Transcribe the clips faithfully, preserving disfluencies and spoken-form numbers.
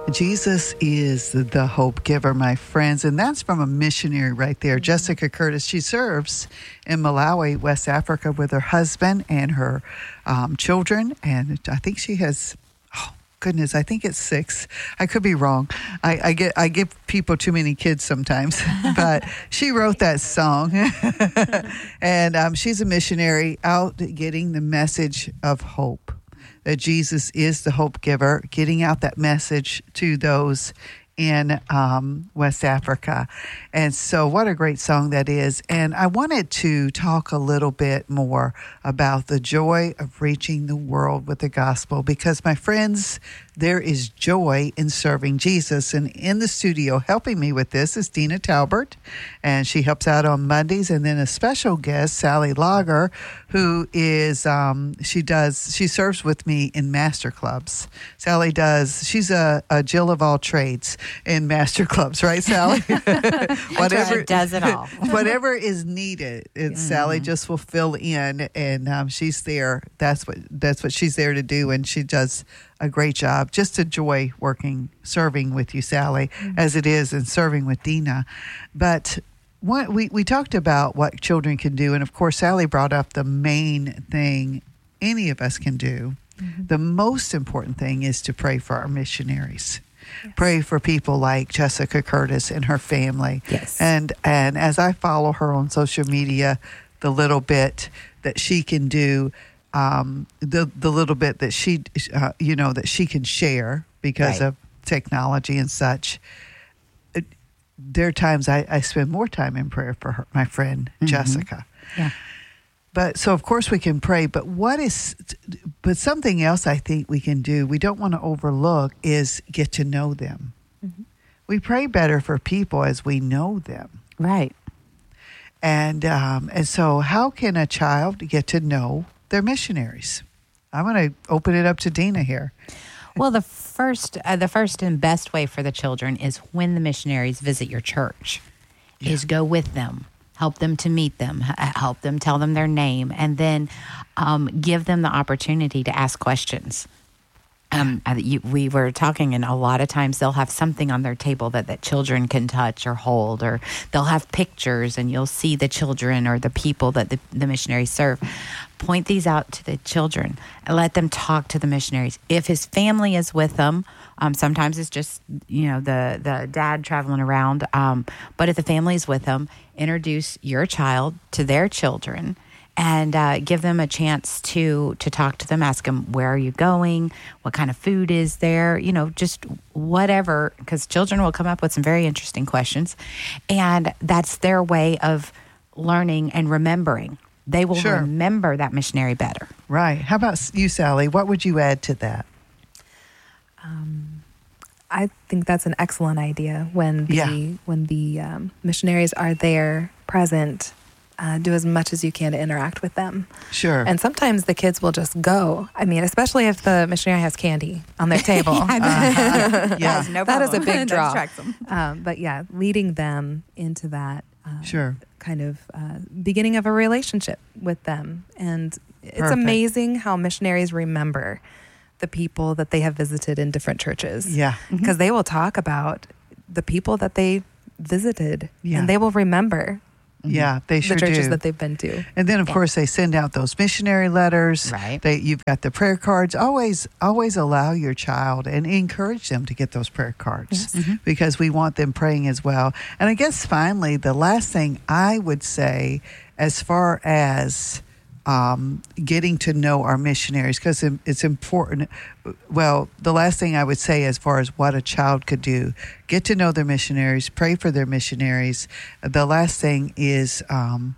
Jesus is the hope giver, my friends, and that's from a missionary right there, Jessica Curtis. She serves in Malawi, West Africa, with her husband and her um, children, and I think she has, oh goodness, I think it's six. I could be wrong. I, I get I give people too many kids sometimes, but she wrote that song, and um, she's a missionary out getting the message of hope. That Jesus is the hope giver, getting out that message to those in um, West Africa. And so what a great song that is. And I wanted to talk a little bit more about the joy of reaching the world with the gospel, because my friends, there is joy in serving Jesus. And in the studio helping me with this is Dina Talbert, and she helps out on Mondays. And then a special guest, Sally Lager, who is, um, she does, she serves with me in master clubs. Sally does, she's a, a Jill of all trades in master clubs, right, Sally? whatever does it all. Whatever is needed, it, mm. Sally just will fill in, and um, she's there. That's what that's what she's there to do, and she does a great job. Just a joy working, serving with you, Sally, mm. as it is, and serving with Dina. But what we we talked about what children can do, and of course, Sally brought up the main thing any of us can do. Mm-hmm. The most important thing is to pray for our missionaries. Yes. Pray for people like Jessica Curtis and her family. Yes. And and as I follow her on social media, the little bit that she can do, um, the the little bit that she, uh, you know, that she can share because right. of technology and such. It, there are times I, I spend more time in prayer for her, my friend mm-hmm. Jessica. Yeah. But so of course we can pray, but what is, but something else I think we can do, we don't want to overlook, is get to know them. Mm-hmm. We pray better for people as we know them. Right. And, um, and so how can a child get to know their missionaries? I'm going to open it up to Dina here. Well, the first, uh, the first and best way for the children is when the missionaries visit your church, yeah. is go with them. Help them to meet them, help them tell them their name, and then um, give them the opportunity to ask questions. Um, you, we were talking, and a lot of times they'll have something on their table that, that children can touch or hold, or they'll have pictures, and you'll see the children or the people that the, the missionaries serve. Point these out to the children and let them talk to the missionaries. If his family is with them, um, sometimes it's just, you know, the, the dad traveling around. Um, but if the family is with them, introduce your child to their children and uh, give them a chance to to talk to them. Ask them, where are you going? What kind of food is there? You know, just whatever, because children will come up with some very interesting questions. And that's their way of learning and remembering. They will sure. remember that missionary better. Right. How about you, Sally? What would you add to that? Um, I think that's an excellent idea. When the yeah. when the um, missionaries are there, present, uh, do as much as you can to interact with them. Sure. And sometimes the kids will just go. I mean, especially if the missionary has candy on their table. yeah, uh-huh. yeah. no that is a big draw. Them. Um, but yeah, leading them into that. Uh, sure. kind of uh, beginning of a relationship with them. And it's Perfect. amazing how missionaries remember the people that they have visited in different churches. Yeah. Because mm-hmm. they will talk about the people that they visited, yeah. and they will remember yeah, they sure the churches do. that they've been to. And then, of yeah. course, they send out those missionary letters. Right. They, you've got the prayer cards. Always, always allow your child and encourage them to get those prayer cards Yes. mm-hmm. because we want them praying as well. And I guess finally, the last thing I would say, as far as um, getting to know our missionaries, because it's important. Well, the last thing I would say as far as what a child could do, get to know their missionaries, pray for their missionaries. The last thing is um,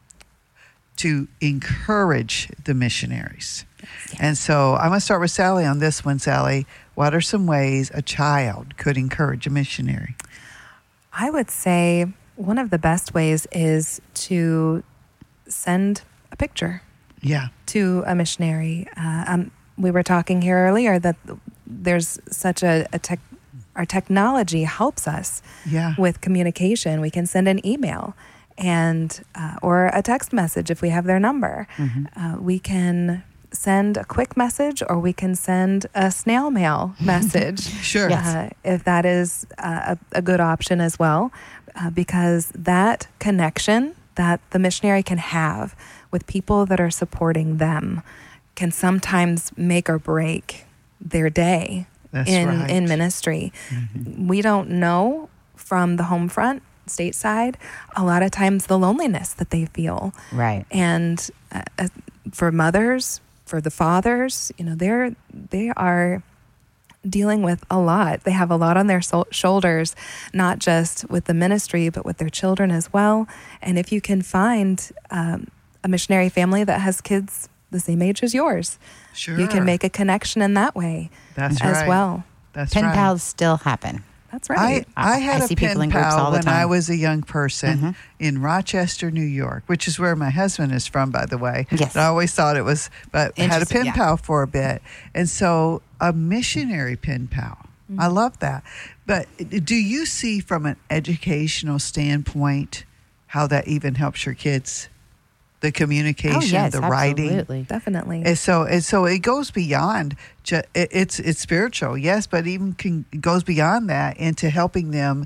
to encourage the missionaries. Yeah. And so I'm going to start with Sally on this one. Sally, what are some ways a child could encourage a missionary? I would say one of the best ways is to send a picture Yeah. to a missionary. Uh, um, we were talking here earlier that there's such a, a tech, our technology helps us Yeah. with communication. We can send an email and uh, or a text message if we have their number. Mm-hmm. Uh, we can send a quick message or we can send a snail mail message. Sure. Yes. Uh, if that is uh, a, a good option as well, uh, because that connection that the missionary can have with people that are supporting them can sometimes make or break their day That's in, right. in ministry. Mm-hmm. We don't know from the home front, stateside, a lot of times the loneliness that they feel. Right. And uh, uh, for mothers, for the fathers, you know, they're they are dealing with a lot. They have a lot on their so- shoulders, not just with the ministry, but with their children as well. And if you can find um, a missionary family that has kids the same age as yours, Sure. you can make a connection in that way That's as right. well. That's Pen right. pals still happen. That's I, right. I I had see a people pen in groups pal all the when I time. was a young person Mhm. in Rochester, New York, which is where my husband is from, by the way. Yes. I always thought it was, but had a Interesting, pen yeah. pal for a bit. And so a missionary pen pal. I love that. But do you see from an educational standpoint how that even helps your kids? The communication, Oh, yes, the writing. absolutely. Definitely. And so, and so it goes beyond. Ju- it, it's it's spiritual, yes, but even can, it goes beyond that into helping them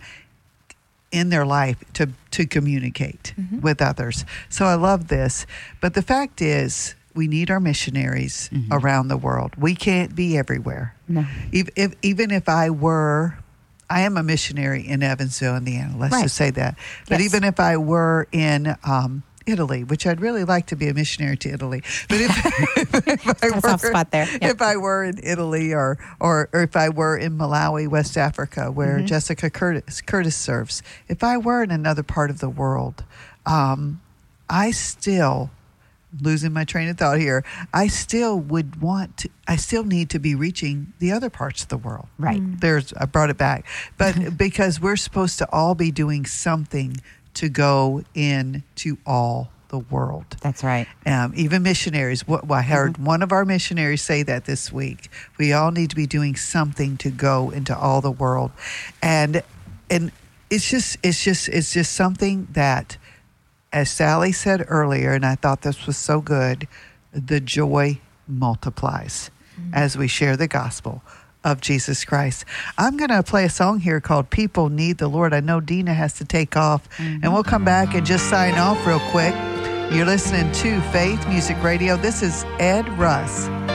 in their life to to communicate Mm-hmm. with others. So I love this. But the fact is, we need our missionaries Mhm. around the world. We can't be everywhere. No. If, if, even if I were, I am a missionary in Evansville, Indiana. Let's Right. just say that. But Yes. even if I were in um, Italy, which I'd really like to be a missionary to Italy, but if, if I Got a soft were, spot there. Yeah. if I were in Italy or, or or if I were in Malawi, West Africa, where Mm-hmm. Jessica Curtis, Curtis serves, if I were in another part of the world, um, I still. Losing my train of thought here, I still would want to, I still need to be reaching the other parts of the world. Right. There's, I brought it back. But because we're supposed to all be doing something to go into all the world. That's right. Um, even missionaries. What, I heard Mm-hmm. one of our missionaries say that this week. We all need to be doing something to go into all the world. And, and it's just, it's just, it's just something that, as Sally said earlier, and I thought this was so good, the joy multiplies as we share the gospel of Jesus Christ. I'm going to play a song here called People Need the Lord. I know Dina has to take off, and we'll come back and just sign off real quick. You're listening to Faith Music Radio. This is Ed Russ.